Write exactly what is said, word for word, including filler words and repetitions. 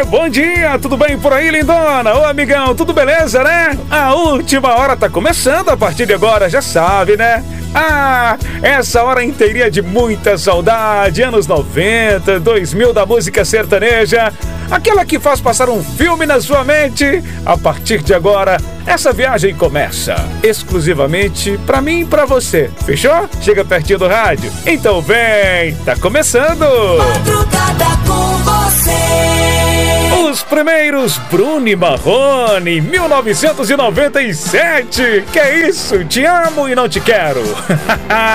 bom dia, tudo bem por aí, lindona? Ô, amigão, tudo beleza, né? A última hora tá começando a partir de agora, já sabe, né? Ah, essa hora inteirinha de muita saudade, anos noventa, dois mil da música sertaneja, aquela que faz passar um filme na sua mente. A partir de agora, essa viagem começa exclusivamente pra mim e pra você, fechou? Chega pertinho do rádio, então vem, tá começando! Madrugada com você. Os primeiros Bruno e Marrone, mil novecentos e noventa e sete. Que é isso? Te amo e não te quero.